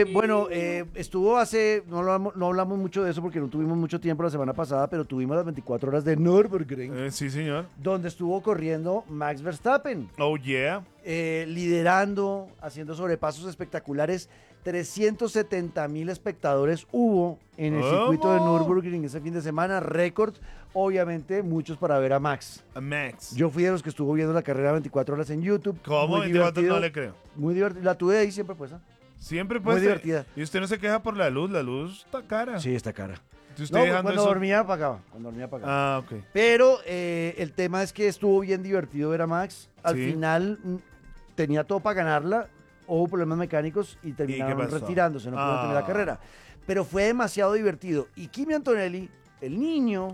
Bueno, estuvo hace, no hablamos mucho de eso porque no tuvimos mucho tiempo la semana pasada, pero tuvimos las 24 horas de Nürburgring, Sí, señor. donde estuvo corriendo Max Verstappen, Oh, yeah. liderando, haciendo sobrepasos espectaculares. 370,000 espectadores hubo en el circuito de Nürburgring ese fin de semana, récord, obviamente muchos para ver a Max. A Max. Yo fui de los que estuvo viendo la carrera 24 horas en YouTube. ¿Cómo? Muy 24 divertido, no le creo. muy divertido. La tuve ahí siempre puesta. Siempre pues. Muy divertida. Y usted no se queja por la luz está cara. Sí, está cara. Si usted No, dejando cuando eso- dormía pagaba. Ah, ok. Pero el tema es que estuvo bien divertido ver a Max. Al Sí. final tenía todo para ganarla. Hubo problemas mecánicos y terminaron pasó? retirándose. No pudieron tener la carrera. Pero fue demasiado divertido. Y Kimi Antonelli, el niño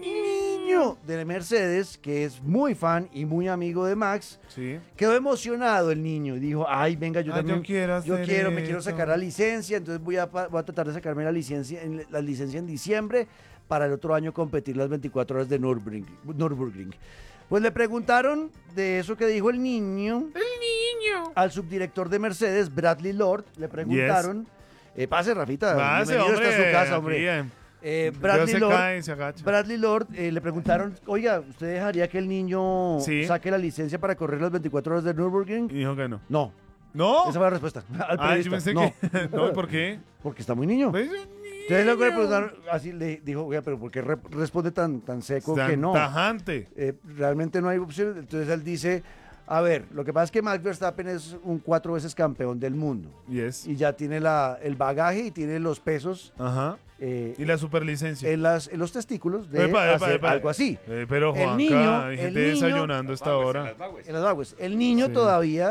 de Mercedes, que es muy fan y muy amigo de Max, Sí. quedó emocionado el niño y dijo, ay, venga, yo también, yo quiero me quiero eso. sacar la licencia, entonces voy a tratar de sacarme la licencia en diciembre para el otro año competir las 24 horas de Nürburgring. Pues le preguntaron de eso que dijo el niño. Al subdirector de Mercedes, Bradley Lord, le preguntaron, pase Rafita, Pase, bienvenido, hombre. está a su casa, aquí, hombre. Bradley Bradley se Lord, cae y se agacha. Bradley Lord le preguntaron, oiga, ¿usted dejaría que el niño Sí. saque la licencia para correr las 24 horas de Nürburgring? Y dijo que no. No, ¿No? esa fue la respuesta. Al Ah, yo periodista. pensé No, que. No, ¿por qué? porque está muy niño. Pues, Entonces luego le preguntaron, así le dijo, oiga, pero ¿por qué responde tan seco tan que no? tajante. Realmente no hay opción. Entonces él dice, a ver, lo que pasa es que Max Verstappen es un 4 veces campeón del mundo. Yes. Y ya tiene el bagaje y tiene los pesos Ajá. Y la superlicencia. en los testículos de Epa, hacer epa. algo así. Pero El Juanca, niño- hay el gente niño- desayunando a esta hora. En las vaguas. El niño Sí.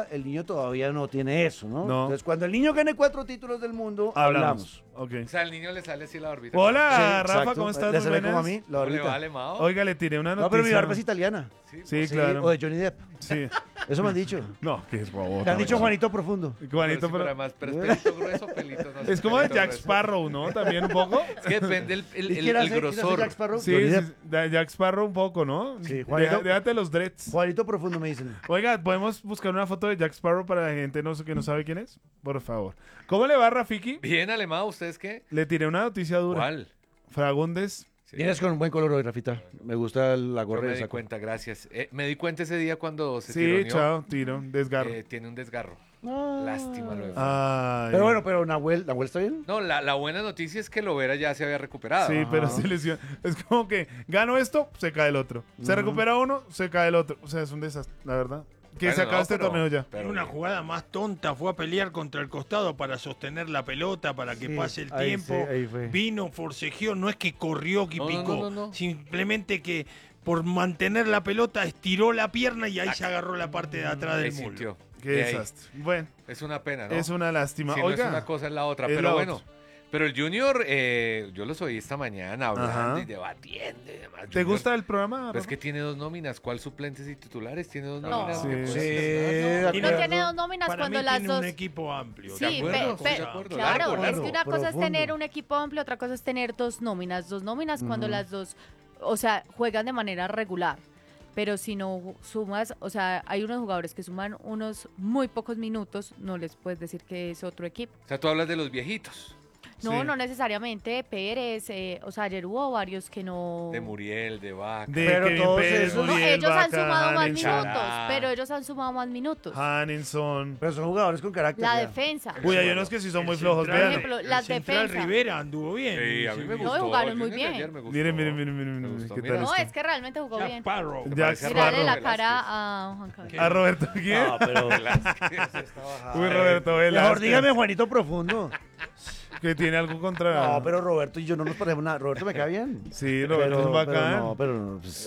todavía no tiene eso, ¿no? No. Entonces cuando el niño gane 4 títulos del mundo, Hablamos. Ok. O sea, al niño le sale así la órbita. Hola, Sí, Rafa, exacto. ¿cómo estás? Le Muy sale como a buenas. mí, la ¿Cómo le órbita. vale, Mao? Oiga, le tiré una noticia. No, pero mi barba es italiana. Sí, Sí, claro. o de Johnny Depp. Sí. Eso me han dicho. No, qué es favor. Me han dicho Juanito Profundo. Juanito, pero pero además, pero es pelito grueso, pelito no. es como de pelito Jack grueso. Sparrow, ¿no? También un poco. Es que depende ¿Y quién hace grosor. Jack Sparrow? Sí, Johnny sí, Depp. de Jack Sparrow un poco, ¿no? Sí, Juanito. Déjate los dreads. Juanito Profundo me dicen. Oiga, ¿podemos buscar una foto de Jack Sparrow para la gente que no sabe quién es? Por favor. ¿Cómo le va, Rafiki? Bien, Alemán, ¿ustedes qué? Le tiré una noticia dura. ¿Cuál? Fragundes. Sí. Vienes con un buen color hoy, Rafita. Me gusta la Yo gorra me de di saco. cuenta, gracias. Me di cuenta ese día cuando se Sí, tironeó. chao, tiro, desgarro. Tiene un desgarro. Ah. Lástima lo de Ay. Pero bueno, pero Nahuel está bien. No, la buena noticia es que Lovera ya se había recuperado. Sí, pero se lesiona. Es como que gano esto, se cae el otro. Se recupera uno, se cae el otro. O sea, es un desastre, la verdad. Que Bueno, se acaba no, este pero- torneo ya. pero- En una jugada más tonta fue a pelear contra el costado para sostener la pelota, para que Sí, pase el ahí tiempo. sí, ahí fue. Vino, forcejeó, no es que corrió, que No, no, picó. no. Simplemente que por mantener la pelota estiró la pierna y ahí se agarró la parte de atrás Ahí del muslo. sintió. Qué De ahí. desastre. Bueno, Es una pena, ¿no? es una lástima. Si no Oiga, es una cosa es la otra, es pero la bueno. otra. Pero el Junior, yo los oí esta mañana hablando Ajá. y debatiendo y demás. ¿te Junior, gusta el programa? Pero es Rafa? que tiene dos nóminas. ¿Cuál suplentes y titulares? Tiene dos No. nóminas. Sí. que puede Sí, hacer, de Y no acuerdo. tiene dos nóminas Para cuando mí las tiene dos. un equipo amplio. Sí, De acuerdo, estoy de acuerdo. claro, Largo, es largo, que una cosa es profundo. tener un equipo amplio, otra cosa es tener dos nóminas. Dos nóminas cuando las dos, o sea, juegan de manera regular. Pero si no sumas, o sea, hay unos jugadores que suman unos muy pocos minutos, no les puedes decir que es otro equipo. O sea, tú hablas de los viejitos. No, Sí. no necesariamente. Pérez, o sea, ayer hubo varios que no. De Muriel, de Vaca. De Pero Kevin todos Pérez, esos- No, Muriel, ellos han Vaca, sumado más Hanninson. minutos, Chará. pero ellos han sumado más minutos. Hanninson. Pero son jugadores con carácter. La ya. defensa. Uy, hay unos que sí son muy El flojos, central- vean. ejemplo, el las central defensas. Rivera anduvo bien. Sí, a mí me gustó. jugaron muy Junior de bien. ayer me gustó. Miren, miren, Me gustó. ¿qué Mira, tal No, está? es que realmente jugó Jack bien. Sparrow. Jack parece a Mirarle la Velázquez. cara a Juan Carlos. ¿A Roberto quién? No, pero Velázquez. Uy, Roberto mejor Velázquez. dígame Juanito Profundo. Que tiene algo contra... No, pero Roberto y yo no nos parecemos nada. Roberto me cae bien. Sí, Roberto es bacán. Pero no, pues,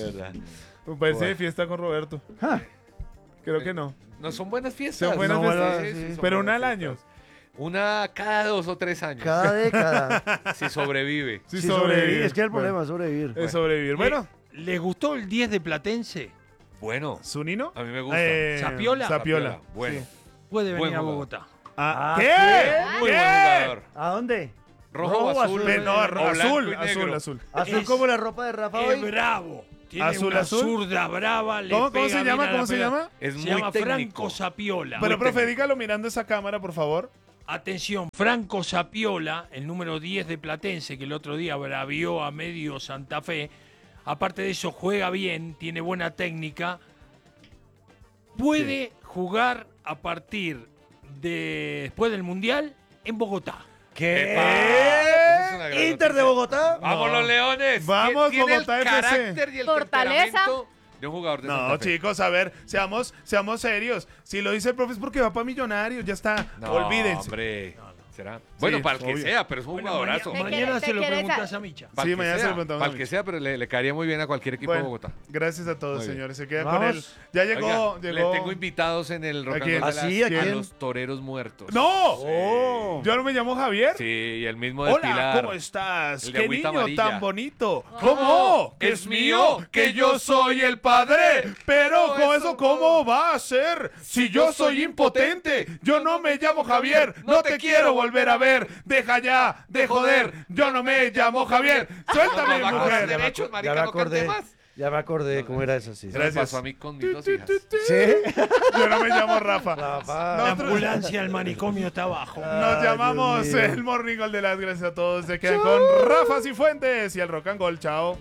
Me parece de fiesta con Roberto. ja. Creo que no. No son buenas fiestas. Son buenas No, fiestas. bueno, sí. son Pero buenas una al fiestas. año. Una cada 2 o 3 años. Cada década. Si sobrevive. Sí, Sí, sobrevivir. Es que el problema Bueno, es sobrevivir. es sobrevivir. Bueno, ¿Les gustó el 10 de Platense? Bueno, ¿Zunino? a mí me gusta. ¿Zapiola? Zapiola. Bueno. Sí. Puede Buen venir a jugador. Bogotá. Ah, Ah, ¿qué? ¿sí? Muy ¿Qué? buen jugador. ¿A dónde? Rojo o Rojo, azul. azul. No, o blanco azul, y negro. azul. Azul Es- como la ropa de Rafa Es hoy. bravo. Tiene Azul, una azul. zurda brava. Le ¿Cómo pega se bien llama? a la ¿Cómo se pelota. llama? Es Se muy llama técnico. Franco Zapiola. Pero, Muy profe, técnico. dígalo mirando esa cámara, por favor. Atención, Franco Sapiola, el número 10 de Platense, que el otro día bravió a medio Santa Fe. Aparte de eso, juega bien, tiene buena técnica. Puede jugar a partir de después del Mundial en Bogotá. ¿Qué? Esa es una gran ¿Inter de noticia. Bogotá? ¡Vamos No. los Leones! Vamos, Tiene Bogotá el FC. carácter y el Fortaleza. temperamento de un jugador de No, Santa Fe. chicos, a ver, seamos serios. Si lo dice el profe es porque va para Millonarios, ya está. No, Olvídense. hombre. ¿Será? Bueno, para el que obvio. sea, pero es un Bueno, jugadorazo. mañana- mañana ¿Te se lo quieres preguntas a Micha. Para Sí, el que mañana se sea, lo preguntamos a para el que Micha. sea, pero le caería muy bien a cualquier equipo de Bueno, Bogotá. gracias a todos, Muy bien. señores. Se quedan Vamos. con él. Ya llegó. Oiga, le tengo invitados en el Rock and quién? Roll de ¿Ah, sí? las- ¿A quién? los toreros muertos. ¡No! Oh. Yo no me llamo Javier. Sí, y el mismo de Hola, Pilar. ¿cómo estás? El de ¡Qué agüita niño amarilla. tan bonito! Oh. ¿Cómo? ¿Que es mío? ¿Que yo soy el padre? Pero No, con eso eso, no. ¿cómo va a ser? Si yo soy impotente, yo no me llamo Javier, no te quiero volver a ver. Deja ya de joder, yo no me llamo Javier. Suéltame, No, no, no, mujer. no, derechos, Ya marica, me no cante acordé. más. Ya me acordé cómo era eso, sí. Eso me Gracias. pasó a mí con mis dos hijas. ¿Sí? Yo no me llamo Rafa. Rafa. La Nosotros- ambulancia del manicomio está abajo. Nos Ay, llamamos Dios mío. el Morning Gol de las gracias a todos. Se quedan con Rafa Cifuentes y el Rock and Gold. Chao.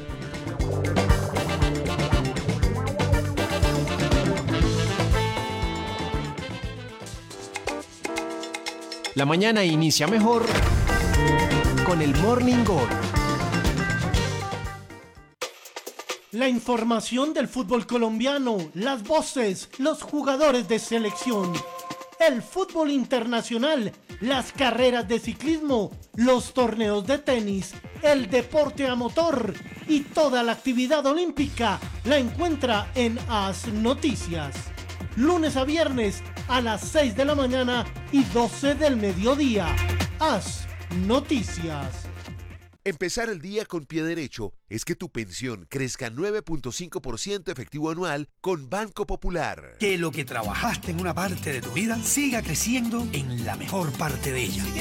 La mañana inicia mejor con el Morning Gol. La información del fútbol colombiano, las voces, los jugadores de selección, el fútbol internacional, las carreras de ciclismo, los torneos de tenis, el deporte a motor y toda la actividad olímpica la encuentra en AS Noticias. Lunes a viernes a las 6 de la mañana y 12 del mediodía. AS Noticias. Empezar el día con pie derecho es que tu pensión crezca 9.5% efectivo anual con Banco Popular. Que lo que trabajaste en una parte de tu vida siga creciendo en la mejor parte de ella.